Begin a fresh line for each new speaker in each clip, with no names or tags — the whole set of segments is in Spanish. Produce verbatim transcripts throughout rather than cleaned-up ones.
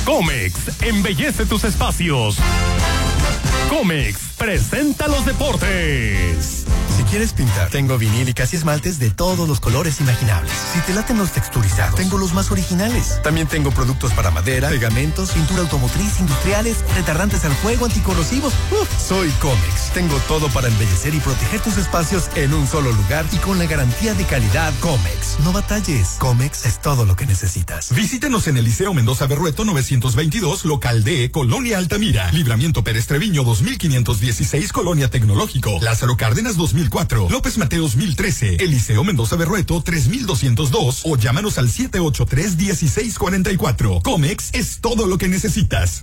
Comex, embellece tus espacios. Comex, presenta los deportes.
Si quieres pintar, tengo vinil y casi esmaltes de todos los colores imaginables. Si te laten los texturizados, tengo los más originales. También tengo productos para madera, pegamentos, pintura automotriz, industriales, retardantes al fuego, anticorrosivos. Uf, soy Comex. Tengo todo para embellecer y proteger tus espacios en un solo lugar y con la garantía de calidad Comex. No batalles. Comex es todo lo que necesitas.
Visítenos en el Liceo Mendoza Berrueto novecientos veintidós, local D, Colonia Altamira. Libramiento Pérez Treviño dos mil quinientos dieciséis, Colonia Tecnológico. Lázaro Cárdenas dos mil cuatro, López Mateos mil trece, Eliseo Mendoza Berrueto tres mil doscientos dos o llámanos al siete ocho tres, uno seis cuatro cuatro. Comex es todo lo que necesitas.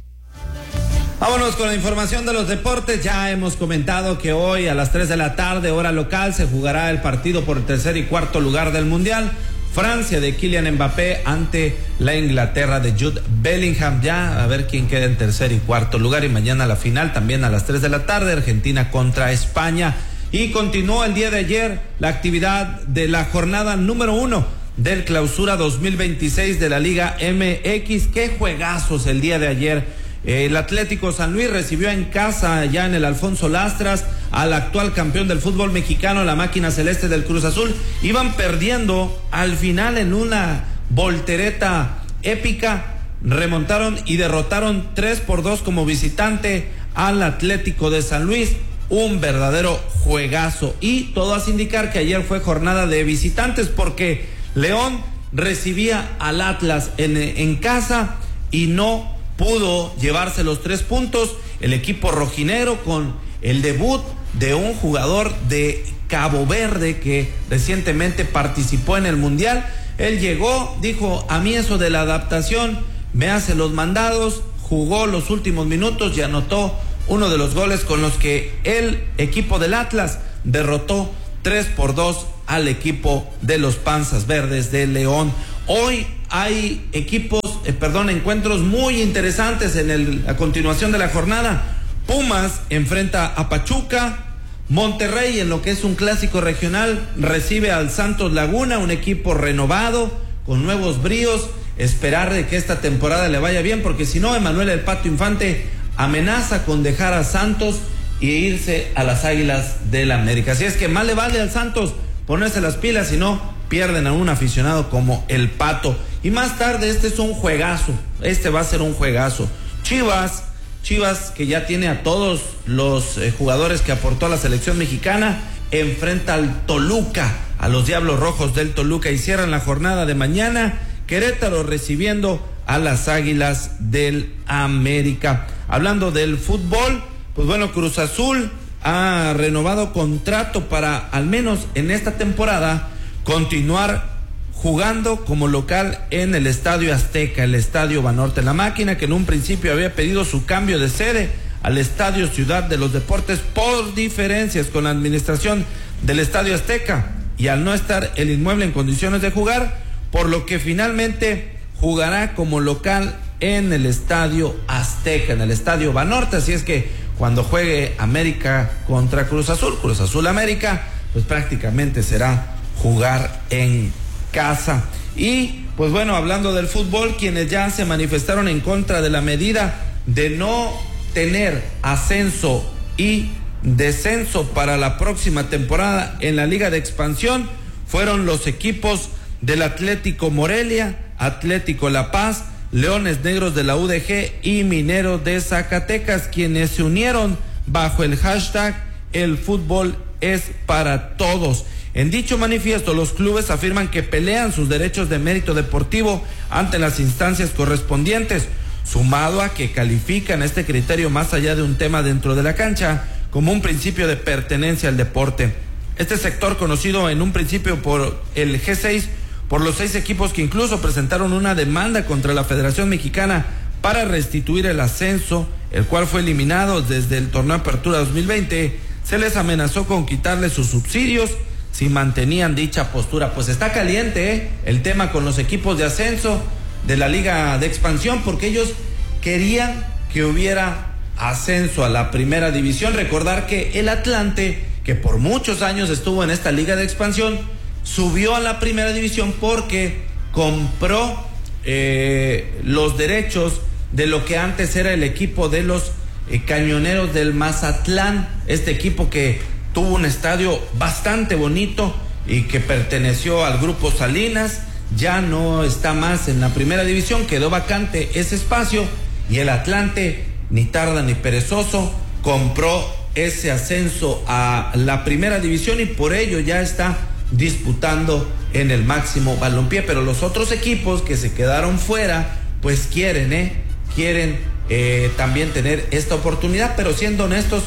Vámonos con la información de los deportes. Ya hemos comentado que hoy a las tres de la tarde, hora local, se jugará el partido por el tercer y cuarto lugar del Mundial. Francia de Kylian Mbappé ante la Inglaterra de Jude Bellingham. Ya a ver quién queda en tercer y cuarto lugar. Y mañana la final también a las tres de la tarde, Argentina contra España. Y continuó el día de ayer la actividad de la jornada número uno del Clausura dos mil veintiséis de la Liga M X. Qué juegazos el día de ayer. El Atlético San Luis recibió en casa, ya en el Alfonso Lastras, al actual campeón del fútbol mexicano, la máquina celeste del Cruz Azul. Iban perdiendo al final en una voltereta épica, remontaron y derrotaron tres por dos como visitante al Atlético de San Luis. Un verdadero juegazo. Y todo hace indicar que ayer fue jornada de visitantes, porque León recibía al Atlas en, en casa y no pudo llevarse los tres puntos. El equipo rojinegro, con el debut de un jugador de Cabo Verde que recientemente participó en el Mundial. Él llegó, dijo: a mí eso de la adaptación me hace los mandados. Jugó los últimos minutos y anotó uno de los goles con los que el equipo del Atlas derrotó tres por dos al equipo de los Panzas Verdes de León. Hoy hay equipos, eh, perdón, encuentros muy interesantes en el, a continuación de la jornada. Pumas enfrenta a Pachuca. Monterrey, en lo que es un clásico regional, recibe al Santos Laguna, un equipo renovado, con nuevos bríos. Esperar de que esta temporada le vaya bien, porque si no, Emanuel El Pato Infante amenaza con dejar a Santos e irse a las Águilas del América. Así es que más le vale al Santos ponerse las pilas, si no pierden a un aficionado como el Pato. Y más tarde, este es un juegazo, este va a ser un juegazo. Chivas, Chivas que ya tiene a todos los eh, jugadores que aportó a la selección mexicana, enfrenta al Toluca, a los Diablos Rojos del Toluca, y cierran la jornada de mañana Querétaro recibiendo a las Águilas del América. Hablando del fútbol, pues bueno, Cruz Azul ha renovado contrato para, al menos en esta temporada, continuar jugando como local en el Estadio Azteca, el Estadio Banorte. La máquina, que en un principio había pedido su cambio de sede al Estadio Ciudad de los Deportes por diferencias con la administración del Estadio Azteca y al no estar el inmueble en condiciones de jugar, por lo que finalmente jugará como local en el Estadio Azteca, en el Estadio Banorte. Así es que cuando juegue América contra Cruz Azul, Cruz Azul América, pues prácticamente será jugar en casa. Y pues bueno, hablando del fútbol, quienes ya se manifestaron en contra de la medida de no tener ascenso y descenso para la próxima temporada en la Liga de Expansión fueron los equipos del Atlético Morelia, Atlético La Paz, Leones Negros de la U D G y Mineros de Zacatecas, quienes se unieron bajo el hashtag El fútbol es para todos. En dicho manifiesto, los clubes afirman que pelean sus derechos de mérito deportivo ante las instancias correspondientes, sumado a que califican este criterio, más allá de un tema dentro de la cancha, como un principio de pertenencia al deporte. Este sector, conocido en un principio por el G seis, por los seis equipos que incluso presentaron una demanda contra la Federación Mexicana para restituir el ascenso, el cual fue eliminado desde el torneo Apertura dos mil veinte, se les amenazó con quitarles sus subsidios si mantenían dicha postura. Pues está caliente ¿eh? el tema con los equipos de ascenso de la Liga de Expansión, porque ellos querían que hubiera ascenso a la primera división. Recordar que el Atlante, que por muchos años estuvo en esta Liga de Expansión, subió a la primera división porque compró eh, los derechos de lo que antes era el equipo de los eh, Cañoneros del Mazatlán, este equipo que tuvo un estadio bastante bonito y que perteneció al Grupo Salinas. Ya no está más en la primera división, quedó vacante ese espacio y el Atlante, ni tarda ni perezoso, compró ese ascenso a la primera división y por ello ya está disputando en el máximo balompié. Pero los otros equipos que se quedaron fuera pues quieren, eh, quieren eh, también tener esta oportunidad, pero siendo honestos,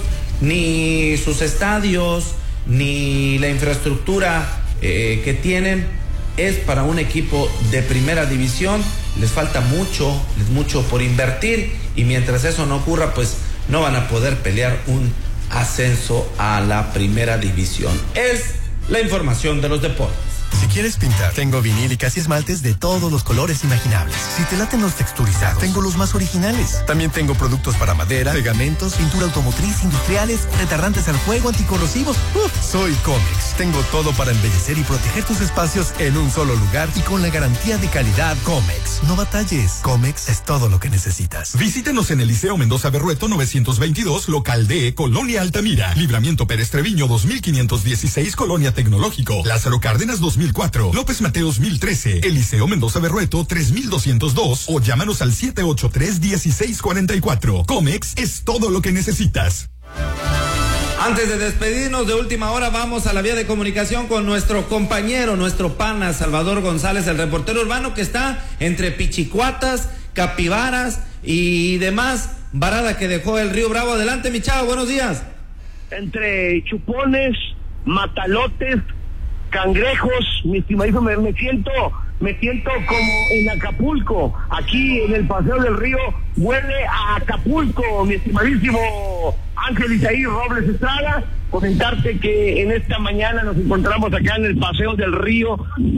ni sus estadios ni la infraestructura eh, que tienen es para un equipo de primera división. Les falta mucho, mucho por invertir y mientras eso no ocurra pues no van a poder pelear un ascenso a la primera división. Es la información de los deportes.
Si quieres pintar, tengo vinil y casi esmaltes de todos los colores imaginables. Si te laten los texturizados, tengo los más originales. También tengo productos para madera, pegamentos, pintura automotriz, industriales, retardantes al fuego, anticorrosivos. Uf, soy Comex. Tengo todo para embellecer y proteger tus espacios en un solo lugar y con la garantía de calidad Comex. No batalles. Comex es todo lo que necesitas.
Visítenos en el Liceo Mendoza Berrueto novecientos veintidós, local D, Colonia Altamira. Libramiento Pérez Treviño dos mil quinientos dieciséis, Colonia Tecnológico. Lázaro Cárdenas dos mil cuatro, López Mateos mil trece, Eliseo Mendoza Berrueto tres mil doscientos dos o llámanos al siete ocho tres, uno seis cuatro cuatro. Comex es todo lo que necesitas.
Antes de despedirnos de última hora, vamos a la vía de comunicación con nuestro compañero, nuestro pana Salvador González, el reportero urbano que está entre pichicuatas, capibaras y demás varada que dejó el Río Bravo. Adelante, mi chavo, buenos días.
Entre chupones, matalotes, cangrejos, mi estimadísimo, me, me siento, me siento como en Acapulco, aquí en el Paseo del Río, huele a Acapulco, mi estimadísimo Ángel Isaí Robles Estrada. Comentarte que en esta mañana nos encontramos acá en el Paseo del Río,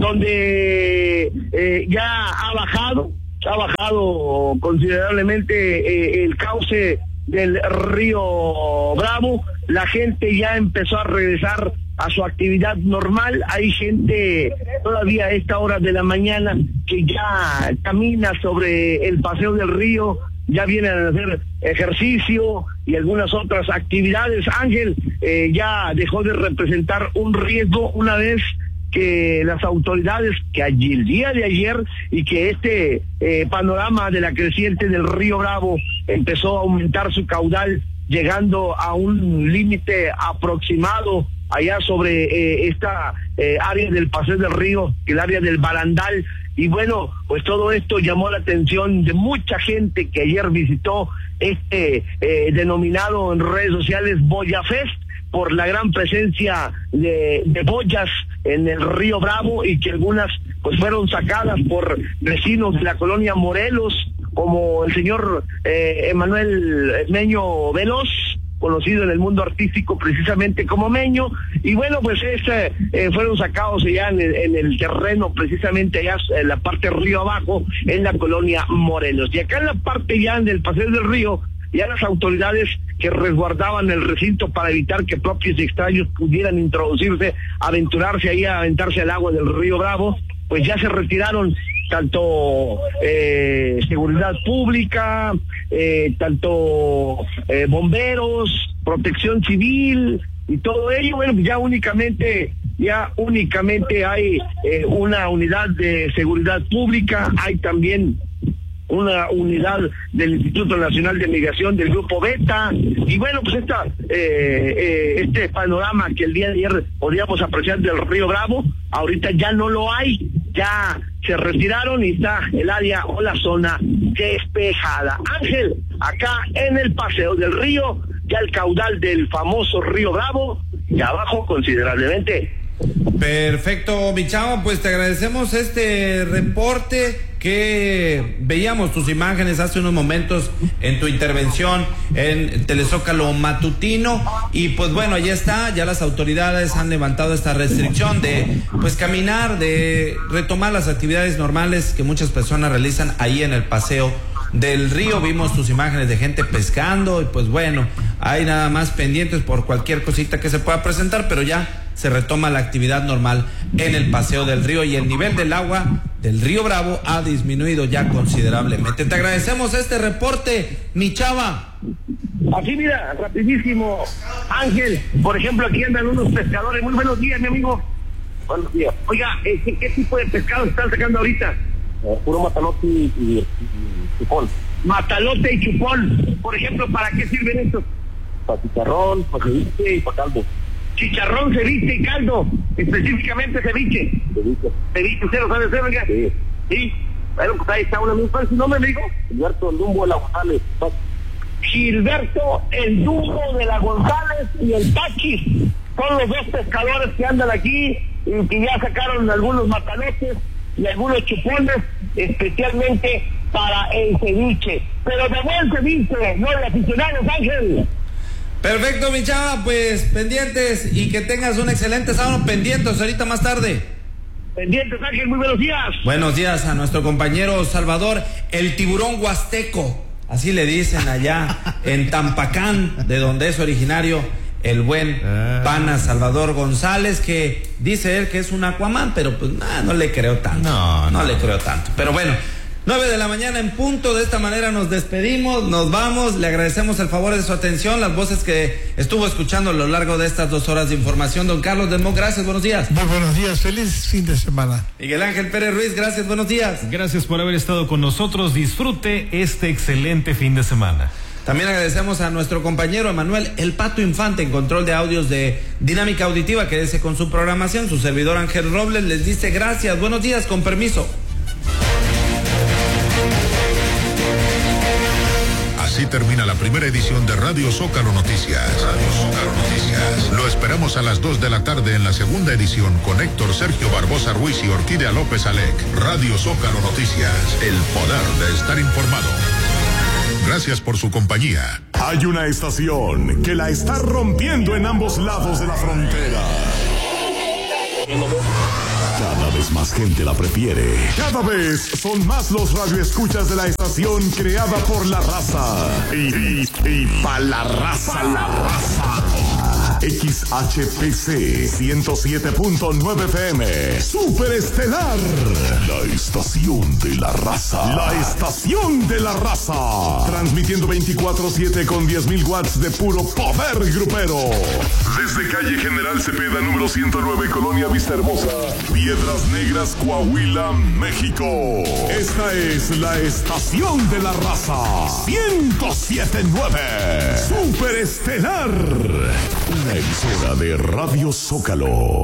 donde eh, ya ha bajado, ha bajado considerablemente eh, el cauce del Río Bravo. La gente ya empezó a regresar a su actividad normal. Hay gente todavía a esta hora de la mañana que ya camina sobre el Paseo del Río, ya vienen a hacer ejercicio y algunas otras actividades. Ángel, eh, ya dejó de representar un riesgo una vez que las autoridades, que allí el día de ayer y que este eh, panorama de la creciente del Río Bravo empezó a aumentar su caudal, llegando a un límite aproximado allá sobre eh, esta eh, área del Paseo del Río, el área del Barandal. Y bueno, pues todo esto llamó la atención de mucha gente que ayer visitó este eh, denominado en redes sociales Boya Fest, por la gran presencia de, de boyas en el Río Bravo, y que algunas pues fueron sacadas por vecinos de la colonia Morelos, como el señor eh, Emanuel Meño Veloz, conocido en el mundo artístico precisamente como Meño. Y bueno, pues este, eh, fueron sacados allá en el, en el terreno, precisamente allá en la parte río abajo, en la colonia Morelos. Y acá en la parte ya del Paseo del Río, ya las autoridades que resguardaban el recinto para evitar que propios y extraños pudieran introducirse, aventurarse ahí a aventarse al agua del Río Bravo, pues ya se retiraron tanto eh, seguridad pública, eh, tanto eh, bomberos, protección civil y todo ello. Bueno, ya únicamente ya únicamente hay eh, una unidad de seguridad pública, hay también una unidad del Instituto Nacional de Migración del Grupo Beta. Y bueno, pues esta eh, eh, este panorama que el día de ayer podíamos apreciar del Río Bravo, ahorita ya no lo hay, ya se retiraron y está el área o la zona despejada. Ángel, acá en el Paseo del Río, ya el caudal del famoso Río Bravo ya bajó considerablemente.
Perfecto, mi chavo, pues te agradecemos este reporte, que veíamos tus imágenes hace unos momentos en tu intervención en Telezócalo Matutino, y pues bueno, ya está, ya las autoridades han levantado esta restricción de pues caminar, de retomar las actividades normales que muchas personas realizan ahí en el Paseo del Río. Vimos tus imágenes de gente pescando y pues bueno, hay nada más pendientes por cualquier cosita que se pueda presentar, pero ya se retoma la actividad normal en el Paseo del Río y el nivel del agua del Río Bravo ha disminuido ya considerablemente. Te agradecemos este reporte, mi chava.
Aquí mira, rapidísimo, Ángel, por ejemplo, aquí andan unos pescadores. Muy buenos días, mi amigo. Buenos días. Oiga, ¿qué, qué tipo de pescado están sacando ahorita?
Eh, puro matalote y, y, y chupón.
Matalote y chupón. Por ejemplo, ¿para qué sirven estos?
Para chicharrón, para ceviche y para caldo.
Chicharrón, ceviche y caldo. Específicamente ceviche.
Ceviche.
¿Ceviche usted lo sabe hacer, oiga?
Sí.
Sí. Bueno, pues ahí está una misma. ¿Cuál es su nombre, amigo?
Gilberto El Dumbo de la González.
Gilberto El Dumbo de la González y el Tachis. Son los dos pescadores que andan aquí y que ya sacaron algunos matalotes y algunos chupones, especialmente para el ceviche. Pero de buen ceviche, no de aficionados, Ángel.
Perfecto, mi chava, pues pendientes y que tengas un excelente sábado. Pendientes ahorita más tarde.
Pendientes, Ángel, muy buenos días.
Buenos días a nuestro compañero Salvador, el tiburón huasteco, así le dicen allá en Tampacán, de donde es originario el buen pana Salvador González, que dice él que es un Aquaman, pero pues nah, no le creo tanto. No, no, no le creo tanto. Pero bueno, nueve de la mañana en punto, de esta manera nos despedimos, nos vamos, le agradecemos el favor de su atención, las voces que estuvo escuchando a lo largo de estas dos horas de información. Don Carlos Delmont, gracias, buenos días.
Muy buenos días, feliz fin de semana.
Miguel Ángel Pérez Ruiz, gracias, buenos días.
Gracias por haber estado con nosotros, disfrute este excelente fin de semana.
También agradecemos a nuestro compañero Emanuel El Pato Infante en control de audios de Dinámica Auditiva. Quédese con su programación. Su servidor Ángel Robles les dice gracias, buenos días, con permiso.
Así termina la primera edición de Radio Zócalo Noticias. Radio Zócalo Noticias. Lo esperamos a las dos de la tarde en la segunda edición con Héctor Sergio Barbosa Ruiz y Orquídea López Alec. Radio Zócalo Noticias. El poder de estar informado. Gracias por su compañía.
Hay una estación que la está rompiendo en ambos lados de la frontera. Cada vez más gente la prefiere. Cada vez son más los radioescuchas de la estación creada por la raza. Y, y, y pa' la raza, la raza. X H P C ciento siete punto nueve F M. Superestelar. La estación de la raza. La estación de la raza. Transmitiendo veinticuatro siete con diez mil watts de puro poder grupero. Desde calle General Cepeda, número ciento nueve, Colonia Vista Hermosa, Piedras Negras, Coahuila, México. Esta es la estación de la raza. ciento siete punto nueve. Superestelar. Una emisora de Radio Zócalo.